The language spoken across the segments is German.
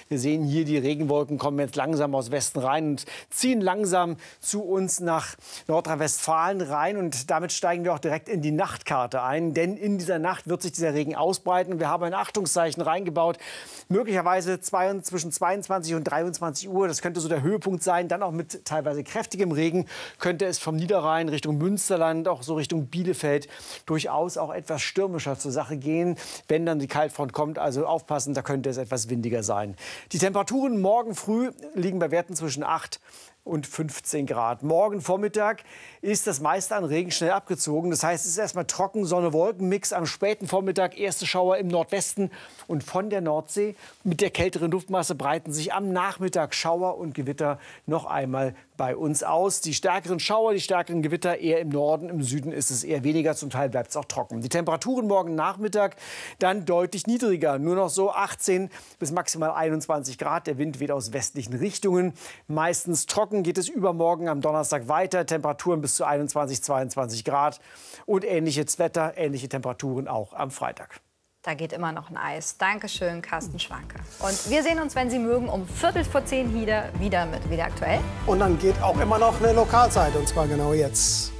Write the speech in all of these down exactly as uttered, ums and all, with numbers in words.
Wir sehen hier, die Regenwolken kommen jetzt langsam aus Westen rein und ziehen langsam zu uns nach Nordrhein-Westfalen rein. Und damit steigen wir auch direkt in die Nachtkarte ein. Denn in dieser Nacht wird sich dieser Regen ausbreiten. Wir haben ein Achtungszeichen reingebaut. Möglicherweise zwei, zwischen zweiundzwanzig und dreiundzwanzig Uhr. Das könnte so der Höhepunkt sein. Dann auch mit teilweise kräftigem Regen könnte es vom Niederrhein Richtung Münsterland, auch so Richtung Bielefeld, durchaus auch etwas stürmischer zur Sache gehen, wenn dann die Kaltfront kommt. Also aufpassen, da könnte es etwas windiger sein. Die Temperaturen morgen früh liegen bei Werten zwischen acht und fünfzehn Grad. Morgen Vormittag ist das meiste an Regen schnell abgezogen. Das heißt, es ist erstmal trocken, Sonne-Wolken-Mix. Am späten Vormittag erste Schauer im Nordwesten und von der Nordsee. Mit der kälteren Luftmasse breiten sich am Nachmittag Schauer und Gewitter noch einmal bei uns aus. Die stärkeren Schauer, die stärkeren Gewitter eher im Norden. Im Süden ist es eher weniger. Zum Teil bleibt es auch trocken. Die Temperaturen morgen Nachmittag dann deutlich niedriger. Nur noch so achtzehn bis maximal einundzwanzig Grad. Der Wind weht aus westlichen Richtungen. Meistens trocken geht es übermorgen am Donnerstag weiter. Temperaturen bis zu einundzwanzig, zweiundzwanzig Grad. Und ähnliches Wetter, ähnliche Temperaturen auch am Freitag. Da geht immer noch ein Eis. Dankeschön, Carsten Schwanke. Und wir sehen uns, wenn Sie mögen, um Viertel vor zehn wieder, wieder mit Wieder aktuell. Und dann geht auch immer noch eine Lokalzeit, und zwar genau jetzt.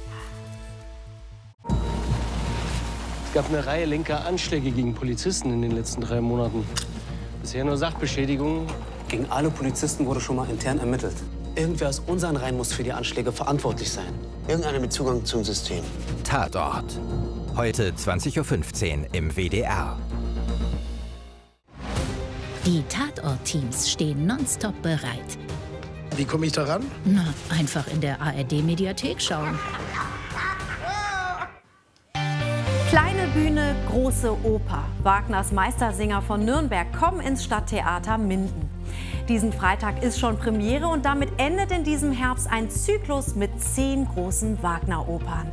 Es gab eine Reihe linker Anschläge gegen Polizisten in den letzten drei Monaten. Bisher nur Sachbeschädigungen. Gegen alle Polizisten wurde schon mal intern ermittelt. Irgendwer aus unseren Reihen muss für die Anschläge verantwortlich sein. Irgendeiner mit Zugang zum System. Tatort. Heute zwanzig Uhr fünfzehn im W D R. Die Tatort-Teams stehen nonstop bereit. Wie komme ich da ran? Na, einfach in der A R D-Mediathek schauen. Kleine Bühne, große Oper. Wagners Meistersinger von Nürnberg kommen ins Stadttheater Minden. Diesen Freitag ist schon Premiere und damit endet in diesem Herbst ein Zyklus mit zehn großen Wagner-Opern.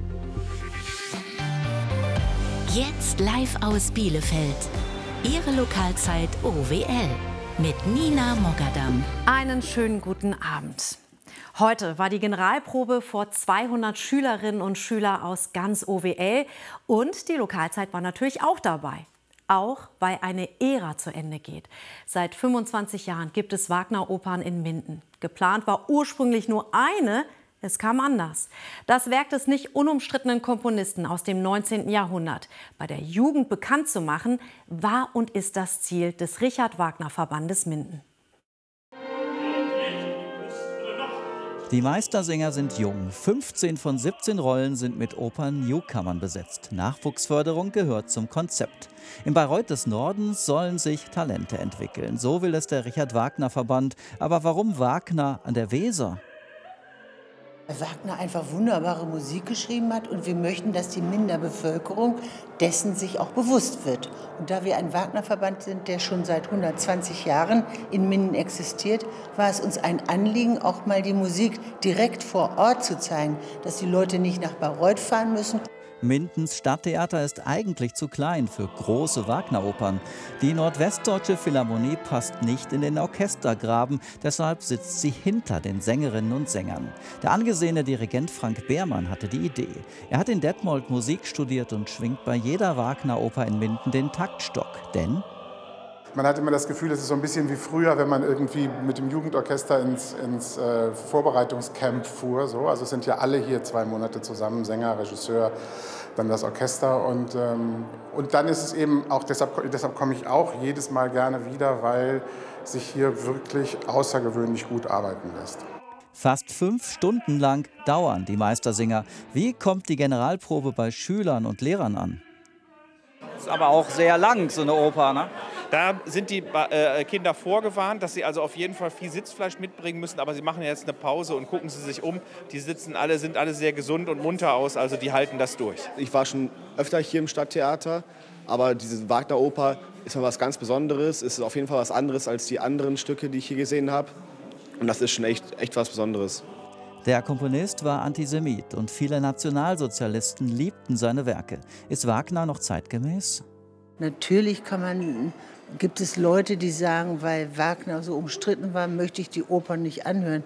Jetzt live aus Bielefeld. Ihre Lokalzeit O W L mit Nina Mogadam. Einen schönen guten Abend. Heute war die Generalprobe vor zweihundert Schülerinnen und Schülern aus ganz O W L. Und die Lokalzeit war natürlich auch dabei. Auch weil eine Ära zu Ende geht. Seit fünfundzwanzig Jahren gibt es Wagner-Opern in Minden. Geplant war ursprünglich nur eine, es kam anders. Das Werk des nicht unumstrittenen Komponisten aus dem neunzehnten Jahrhundert bei der Jugend bekannt zu machen, war und ist das Ziel des Richard-Wagner-Verbandes Minden. Die Meistersänger sind jung. fünfzehn von siebzehn Rollen sind mit Opern-Newcomern besetzt. Nachwuchsförderung gehört zum Konzept. Im Bayreuth des Nordens sollen sich Talente entwickeln. So will es der Richard-Wagner-Verband. Aber warum Wagner an der Weser? Weil Wagner einfach wunderbare Musik geschrieben hat und wir möchten, dass die Mindener Bevölkerung dessen sich auch bewusst wird. Und da wir ein Wagner-Verband sind, der schon seit hundertzwanzig Jahren in Minden existiert, war es uns ein Anliegen, auch mal die Musik direkt vor Ort zu zeigen, dass die Leute nicht nach Bayreuth fahren müssen. Mindens Stadttheater ist eigentlich zu klein für große Wagner-Opern. Die Nordwestdeutsche Philharmonie passt nicht in den Orchestergraben, deshalb sitzt sie hinter den Sängerinnen und Sängern. Der angesehene Dirigent Frank Behrmann hatte die Idee. Er hat in Detmold Musik studiert und schwingt bei jeder Wagner-Oper in Minden den Taktstock, denn man hat immer das Gefühl, es ist so ein bisschen wie früher, wenn man irgendwie mit dem Jugendorchester ins, ins äh, Vorbereitungscamp fuhr. So. Also es sind ja alle hier zwei Monate zusammen, Sänger, Regisseur, dann das Orchester. Und, ähm, und dann ist es eben auch, deshalb, deshalb komme ich auch jedes Mal gerne wieder, weil sich hier wirklich außergewöhnlich gut arbeiten lässt. Fast fünf Stunden lang dauern die Meistersinger. Wie kommt die Generalprobe bei Schülern und Lehrern an? Das ist aber auch sehr lang, so eine Oper, ne? Da sind die äh, Kinder vorgewarnt, dass sie also auf jeden Fall viel Sitzfleisch mitbringen müssen. Aber sie machen jetzt eine Pause und gucken sie sich um. Die sitzen alle, sind alle sehr gesund und munter aus, also die halten das durch. Ich war schon öfter hier im Stadttheater, aber diese Wagner-Oper ist mal was ganz Besonderes. Es ist auf jeden Fall was anderes als die anderen Stücke, die ich hier gesehen habe. Und das ist schon echt, echt was Besonderes. Der Komponist war Antisemit und viele Nationalsozialisten liebten seine Werke. Ist Wagner noch zeitgemäß? Natürlich kann man, gibt es Leute, die sagen, weil Wagner so umstritten war, möchte ich die Opern nicht anhören.